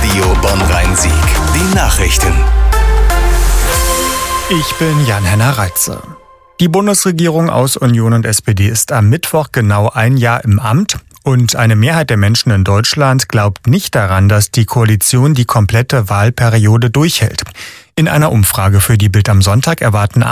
Radio Bonn-Rhein-Sieg. Die Nachrichten. Ich bin Jan-Henner Reitze. Die Bundesregierung aus Union und SPD ist am Mittwoch genau ein Jahr im Amt. Und eine Mehrheit der Menschen in Deutschland glaubt nicht daran, dass die Koalition die komplette Wahlperiode durchhält. In einer Umfrage für die Bild am Sonntag erwarten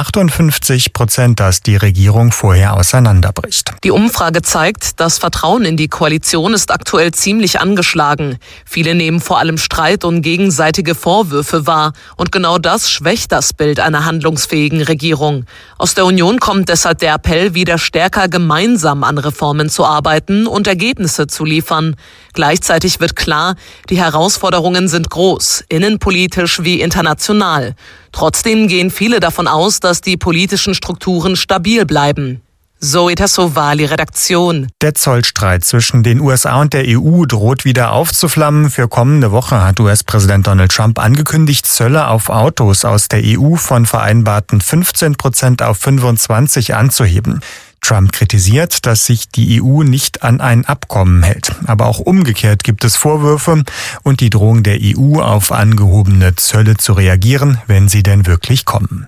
58%, dass die Regierung vorher auseinanderbricht. Die Umfrage zeigt, das Vertrauen in die Koalition ist aktuell ziemlich angeschlagen. Viele nehmen vor allem Streit und gegenseitige Vorwürfe wahr. Und genau das schwächt das Bild einer handlungsfähigen Regierung. Aus der Union kommt deshalb der Appell, wieder stärker gemeinsam an Reformen zu arbeiten und Ergebnisse zu liefern. Gleichzeitig wird klar, die Herausforderungen sind groß, innenpolitisch wie international. Trotzdem gehen viele davon aus, dass die politischen Strukturen stabil bleiben. Zoe Tassovali, Redaktion. Der Zollstreit zwischen den USA und der EU droht wieder aufzuflammen. Für kommende Woche hat US-Präsident Donald Trump angekündigt, Zölle auf Autos aus der EU von vereinbarten 15% auf 25% anzuheben. Trump kritisiert, dass sich die EU nicht an ein Abkommen hält. Aber auch umgekehrt gibt es Vorwürfe und die Drohung der EU, auf angehobene Zölle zu reagieren, wenn sie denn wirklich kommen.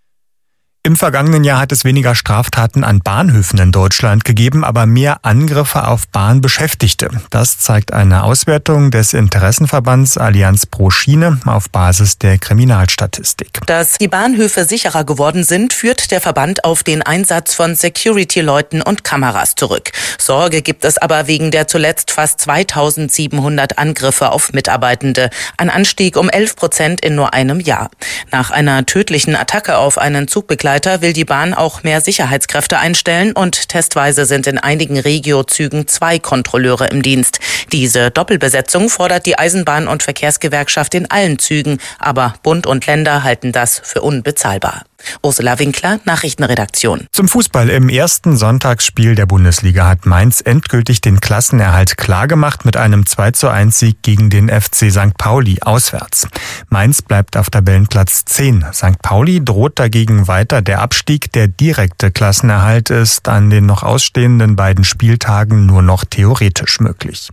Im vergangenen Jahr hat es weniger Straftaten an Bahnhöfen in Deutschland gegeben, aber mehr Angriffe auf Bahnbeschäftigte. Das zeigt eine Auswertung des Interessenverbands Allianz pro Schiene auf Basis der Kriminalstatistik. Dass die Bahnhöfe sicherer geworden sind, führt der Verband auf den Einsatz von Security-Leuten und Kameras zurück. Sorge gibt es aber wegen der zuletzt fast 2700 Angriffe auf Mitarbeitende. Ein Anstieg um 11% in nur einem Jahr. Nach einer tödlichen Attacke auf einen Zugbegleiter will die Bahn auch mehr Sicherheitskräfte einstellen und testweise sind in einigen Regio-Zügen 2 Kontrolleure im Dienst. Diese Doppelbesetzung fordert die Eisenbahn- und Verkehrsgewerkschaft in allen Zügen, aber Bund und Länder halten das für unbezahlbar. Ursula Winkler, Nachrichtenredaktion. Zum Fußball. Im ersten Sonntagsspiel der Bundesliga hat Mainz endgültig den Klassenerhalt klargemacht mit einem 2:1-Sieg gegen den FC St. Pauli auswärts. Mainz bleibt auf Tabellenplatz 10. St. Pauli droht dagegen weiter der Abstieg. Der direkte Klassenerhalt ist an den noch ausstehenden beiden Spieltagen nur noch theoretisch möglich.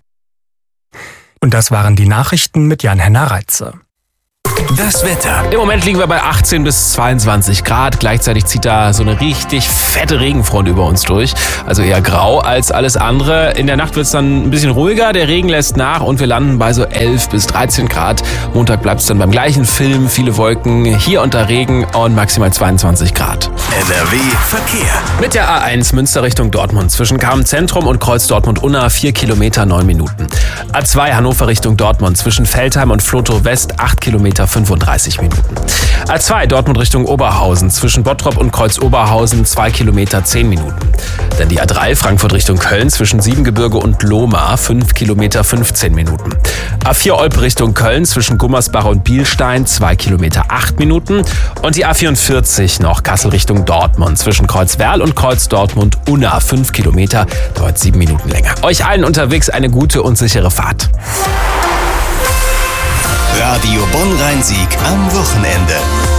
Und das waren die Nachrichten mit Jan-Henner Reitze. Das Wetter. Im Moment liegen wir bei 18 bis 22 Grad. Gleichzeitig zieht da so eine richtig fette Regenfront über uns durch. Also eher grau als alles andere. In der Nacht wird es dann ein bisschen ruhiger. Der Regen lässt nach und wir landen bei so 11 bis 13 Grad. Montag bleibt es dann beim gleichen Film. Viele Wolken, hier und da Regen und maximal 22 Grad. NRW Verkehr. Mit der A1 Münster Richtung Dortmund. Zwischen Kamen-Zentrum und Kreuz Dortmund-Unna 4 Kilometer 9 Minuten. A2 Hannover Richtung Dortmund. Zwischen Veltheim und Flotow West 8 Kilometer 35 Minuten. A2 Dortmund Richtung Oberhausen. Zwischen Bottrop und Kreuz Oberhausen 2 Kilometer 10 Minuten. Dann die A3 Frankfurt Richtung Köln. Zwischen Siebengebirge und Lohmar 5 Kilometer 15 Minuten. A4 Olpe Richtung Köln. Zwischen Gummersbach und Bielstein 2 Kilometer 8 Minuten. Und die A44 noch Kassel Richtung Dortmund. Zwischen Kreuzwerl und Kreuz Dortmund Unna 5 Kilometer. Dauert 7 Minuten länger. Euch allen unterwegs eine gute und sichere Fahrt. Radio Bonn-Rhein-Sieg am Wochenende.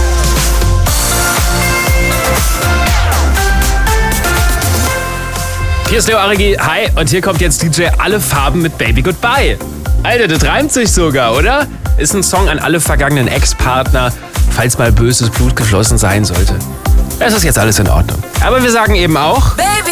Hier ist Leo Arigi. Hi. Und hier kommt jetzt DJ Alle Farben mit Baby Goodbye. Alter, das reimt sich sogar, oder? Ist ein Song an alle vergangenen Ex-Partner, falls mal böses Blut geflossen sein sollte. Es ist jetzt alles in Ordnung. Aber wir sagen eben auch...